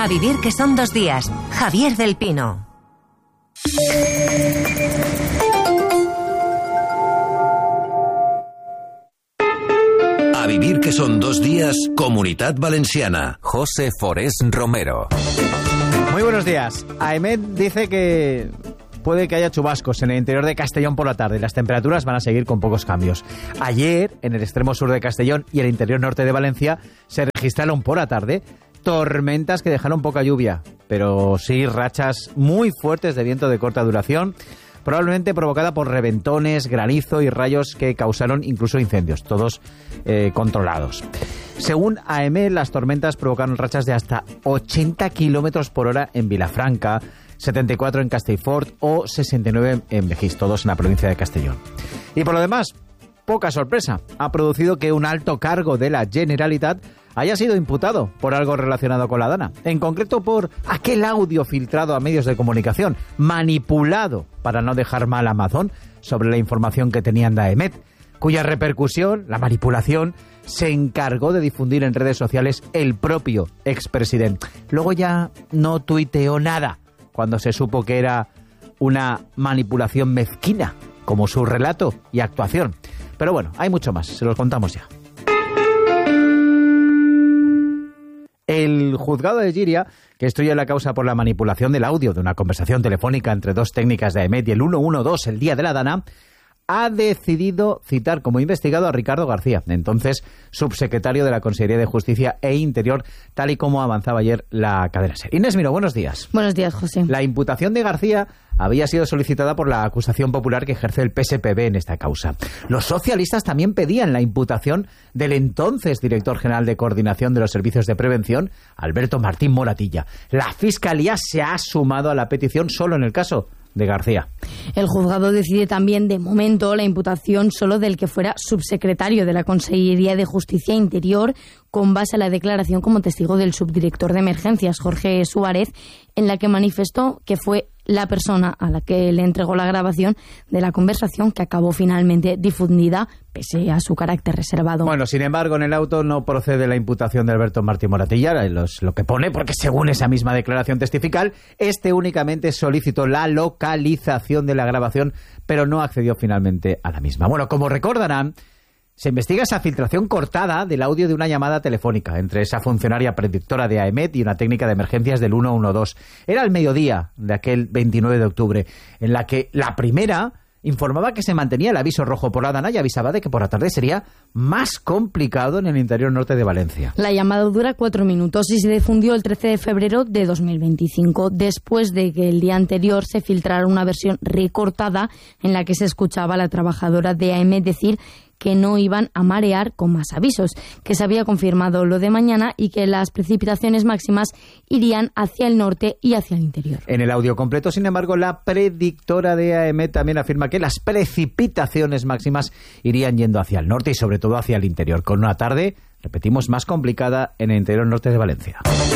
A vivir que son 2 días. Javier del Pino. A vivir que son 2 días, Comunitat Valenciana. José Forés Romero. Muy buenos días. AEMET dice que puede que haya chubascos en el interior de Castellón por la tarde. Las temperaturas van a seguir con pocos cambios. Ayer, en el extremo sur de Castellón y el interior norte de Valencia, se registraron por la tarde tormentas que dejaron poca lluvia, pero sí rachas muy fuertes de viento de corta duración, probablemente provocada por reventones, granizo y rayos que causaron incluso incendios, todos controlados. Según AEMET, las tormentas provocaron rachas de hasta 80 kilómetros por hora en Vilafranca, 74 en Castellfort o 69 en Begís, todos en la provincia de Castellón. Y por lo demás, poca sorpresa, ha producido que un alto cargo de la Generalitat haya sido imputado por algo relacionado con la Dana, en concreto por aquel audio filtrado a medios de comunicación, manipulado para no dejar mal a Amazon sobre la información que tenían de AEMET, cuya repercusión, la manipulación, se encargó de difundir en redes sociales el propio expresidente. Luego ya no tuiteó nada cuando se supo que era una manipulación mezquina, como su relato y actuación. Pero bueno, hay mucho más, se los contamos ya. El juzgado de Llíria, que instruye la causa por la manipulación del audio de una conversación telefónica entre dos técnicas de AEMET y el 112 el día de la Dana, ha decidido citar como investigado a Ricardo García, entonces subsecretario de la Consellería de Justicia e Interior, tal y como avanzaba ayer la cadena SER. Inés Miró, buenos días. Buenos días, José. La imputación de García había sido solicitada por la acusación popular que ejerce el PSPB en esta causa. Los socialistas también pedían la imputación del entonces director general de Coordinación de los Servicios de Prevención, Alberto Martín Moratilla. La Fiscalía se ha sumado a la petición solo en el caso de García. El juzgado decide también, de momento, la imputación solo del que fuera subsecretario de la Consellería de Justicia e Interior, con base a la declaración como testigo del subdirector de emergencias, Jorge Suárez, en la que manifestó que fue la persona a la que le entregó la grabación de la conversación que acabó finalmente difundida, pese a su carácter reservado. Bueno, sin embargo, en el auto no procede la imputación de Alberto Martín Moratilla, lo que pone, porque según esa misma declaración testifical, este únicamente solicitó la localización de la grabación, pero no accedió finalmente a la misma. Bueno, como recordarán, se investiga esa filtración cortada del audio de una llamada telefónica entre esa funcionaria predictora de AEMET y una técnica de emergencias del 112. Era el mediodía de aquel 29 de octubre, en la que la primera informaba que se mantenía el aviso rojo por la Dana y avisaba de que por la tarde sería más complicado en el interior norte de Valencia. La llamada dura 4 minutos y se difundió el 13 de febrero de 2025, después de que el día anterior se filtrara una versión recortada en la que se escuchaba a la trabajadora de AEMET decir que no iban a marear con más avisos, que se había confirmado lo de mañana y que las precipitaciones máximas irían hacia el norte y hacia el interior. En el audio completo, sin embargo, la predictora de AEMET también afirma que las precipitaciones máximas irían yendo hacia el norte y sobre todo hacia el interior, con una tarde, repetimos, más complicada en el interior norte de Valencia.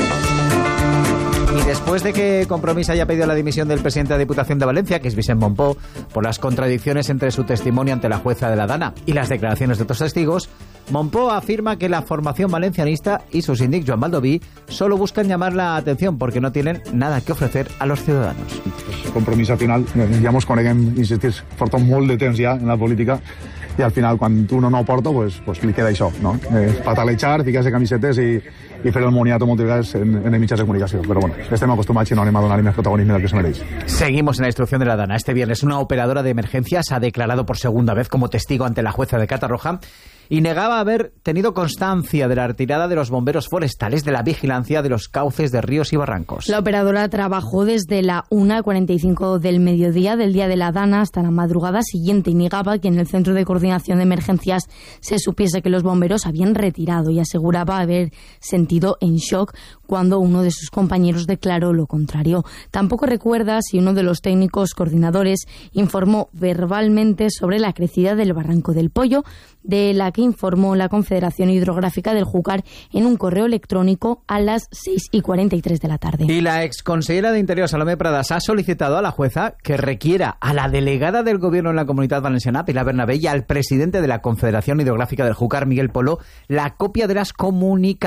Y después de que Compromís haya pedido la dimisión del presidente de la Diputación de Valencia, que es Vicent Mompó, por las contradicciones entre su testimonio ante la jueza de la Dana y las declaraciones de otros testigos, Mompó afirma que la formación valencianista y su síndic Joan Baldoví solo buscan llamar la atención porque no tienen nada que ofrecer a los ciudadanos. Compromís al final, ja mos coneguem, insistir, porta molt de temps ja en la política i al final quan uno no porta pues li queda això, no? Patalejar, ficar-se camisetes i fer el moniato moltes vegades en els mitjans de comunicació. Però bueno, estem acostumats i no anem a donar-li més protagonisme del que se mereix. Seguimos en la instrucción de la Dana. Este viernes una operadora de emergencias ha declarado por segunda vez como testigo ante la jueza de Catarroja y negaba haber tenido constancia de la retirada de los bomberos forestales de la vigilancia de los cauces de ríos y barrancos. La operadora trabajó desde la 1:45 del mediodía del día de la Dana hasta la madrugada siguiente y negaba que en el Centro de Coordinación de Emergencias se supiese que los bomberos habían retirado y aseguraba haber sentido en shock cuando uno de sus compañeros declaró lo contrario. Tampoco recuerda si uno de los técnicos coordinadores informó verbalmente sobre la crecida del Barranco del Pollo, de la que informó la Confederación Hidrográfica del Júcar en un correo electrónico a las 6:43 de la tarde. Y la exconsellera de Interior, Salomé Pradas, ha solicitado a la jueza que requiera a la delegada del Gobierno en la Comunitat Valenciana, Pilar Bernabé, y al presidente de la Confederación Hidrográfica del Júcar, Miguel Polo, la copia de las comunicaciones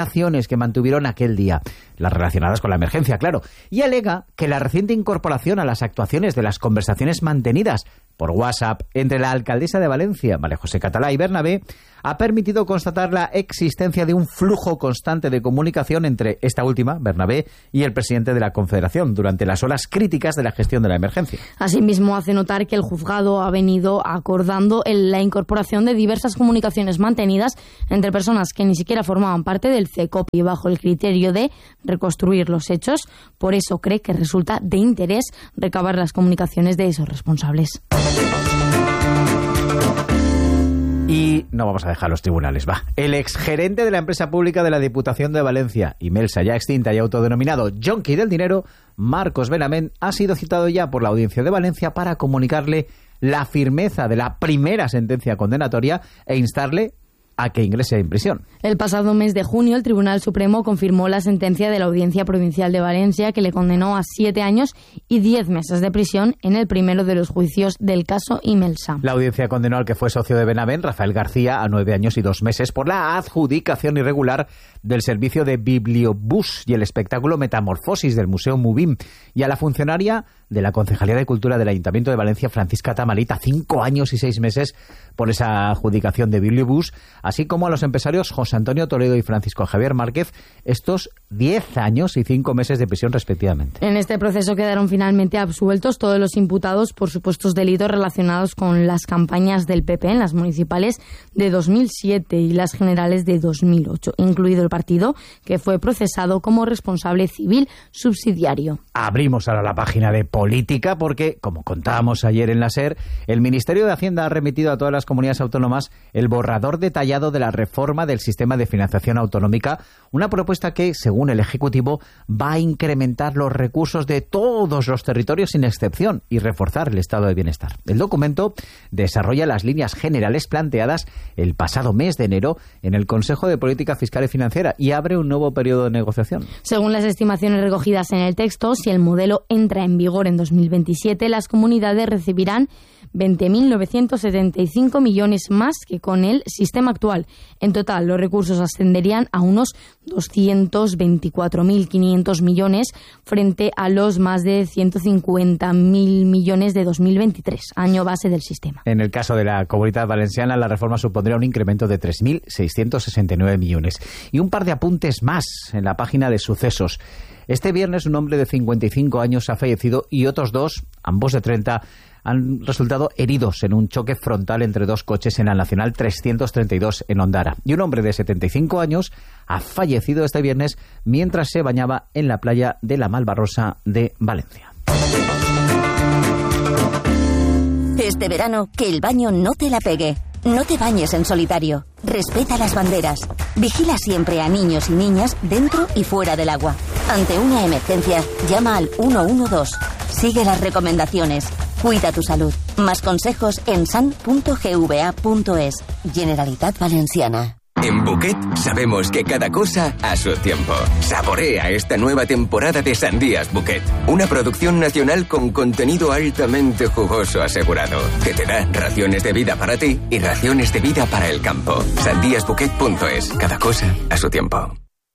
que mantuvieron aquel día, las relacionadas con la emergencia, claro, y alega que la reciente incorporación a las actuaciones de las conversaciones mantenidas por WhatsApp entre la alcaldesa de Valencia, María José Catalá, y Bernabé, ha permitido constatar la existencia de un flujo constante de comunicación entre esta última, Bernabé, y el presidente de la Confederación durante las horas críticas de la gestión de la emergencia. Asimismo, hace notar que el juzgado ha venido acordando la incorporación de diversas comunicaciones mantenidas entre personas que ni siquiera formaban parte del CECOP y bajo el criterio de reconstruir los hechos. Por eso cree que resulta de interés recabar las comunicaciones de esos responsables. Y no vamos a dejar los tribunales, va. El exgerente de la empresa pública de la Diputación de Valencia, Imelsa, ya extinta y autodenominado yonki del dinero, Marcos Benavent, ha sido citado ya por la Audiencia de Valencia para comunicarle la firmeza de la primera sentencia condenatoria e instarle a que ingrese en prisión. El pasado mes de junio, el Tribunal Supremo confirmó la sentencia de la Audiencia Provincial de Valencia que le condenó a 7 años y 10 meses de prisión en el primero de los juicios del caso Imelsa. La audiencia condenó al que fue socio de Benavent, Rafael García, a 9 años y 2 meses por la adjudicación irregular del servicio de Bibliobús y el espectáculo Metamorfosis del Museo Mubim, y a la funcionaria de la Concejalía de Cultura del Ayuntamiento de Valencia, Francisca Tamalita, 5 años y 6 meses por esa adjudicación de Bibliobús, así como a los empresarios José Antonio Toledo y Francisco Javier Márquez, estos 10 años y 5 meses de prisión respectivamente. En este proceso quedaron finalmente absueltos todos los imputados por supuestos delitos relacionados con las campañas del PP en las municipales de 2007 y las generales de 2008, incluido el partido que fue procesado como responsable civil subsidiario. Abrimos ahora la página de política porque, como contábamos ayer en la SER, el Ministerio de Hacienda ha remitido a todas las comunidades autónomas el borrador detallado de la reforma del sistema de financiación autonómica, una propuesta que, según el Ejecutivo, va a incrementar los recursos de todos los territorios sin excepción y reforzar el estado de bienestar. El documento desarrolla las líneas generales planteadas el pasado mes de enero en el Consejo de Política Fiscal y Financiera y abre un nuevo periodo de negociación. Según las estimaciones recogidas en el texto, si el modelo entra en vigor en 2027, las comunidades recibirán 20.975 millones más que con el sistema actual. En total, los recursos ascenderían a unos 224.500 millones frente a los más de 150.000 millones de 2023, año base del sistema. En el caso de la Comunidad Valenciana, la reforma supondría un incremento de 3.669 millones. Y un par de apuntes más en la página de sucesos. Este viernes un hombre de 55 años ha fallecido y otros 2, ambos de 30, han resultado heridos en un choque frontal entre 2 coches en la Nacional 332 en Ondara. Y un hombre de 75 años ha fallecido este viernes mientras se bañaba en la playa de la Malvarrosa de Valencia. Este verano, que el baño no te la pegue. No te bañes en solitario. Respeta las banderas. Vigila siempre a niños y niñas dentro y fuera del agua. Ante una emergencia, llama al 112. Sigue las recomendaciones. Cuida tu salud. Más consejos en san.gva.es. Generalitat Valenciana. En Buquet sabemos que cada cosa a su tiempo. Saborea esta nueva temporada de Sandías Buquet, una producción nacional con contenido altamente jugoso asegurado, que te da raciones de vida para ti y raciones de vida para el campo. Sandíasbuquet.es, cada cosa a su tiempo.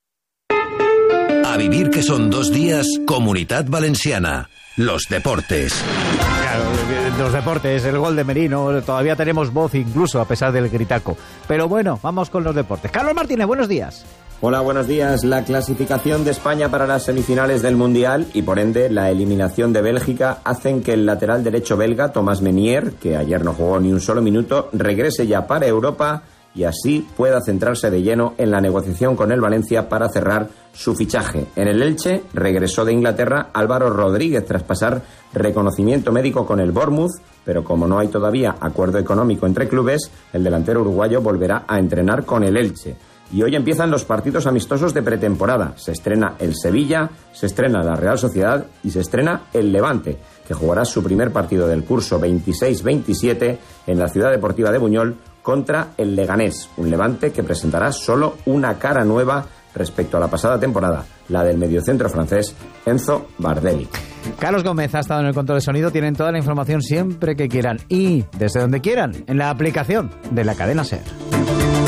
A vivir que son 2 días, Comunitat Valenciana. Los deportes. Los deportes, el gol de Merino, todavía tenemos voz incluso a pesar del gritaco. Pero bueno, vamos con los deportes. Carlos Martínez, buenos días. Hola, buenos días. La clasificación de España para las semifinales del Mundial y por ende la eliminación de Bélgica hacen que el lateral derecho belga, Thomas Meunier, que ayer no jugó ni un solo minuto, regrese ya para Europa y así pueda centrarse de lleno en la negociación con el Valencia para cerrar su fichaje. En el Elche regresó de Inglaterra Álvaro Rodríguez tras pasar reconocimiento médico con el Bournemouth, pero como no hay todavía acuerdo económico entre clubes, el delantero uruguayo volverá a entrenar con el Elche. Y hoy empiezan los partidos amistosos de pretemporada. Se estrena el Sevilla, se estrena la Real Sociedad y se estrena el Levante, que jugará su primer partido del curso 26-27 en la Ciudad Deportiva de Buñol contra el Leganés, un Levante que presentará solo una cara nueva respecto a la pasada temporada, la del mediocentro francés Enzo Bardelli. Carlos Gómez ha estado en el control de sonido. Tienen toda la información siempre que quieran y desde donde quieran en la aplicación de la cadena SER.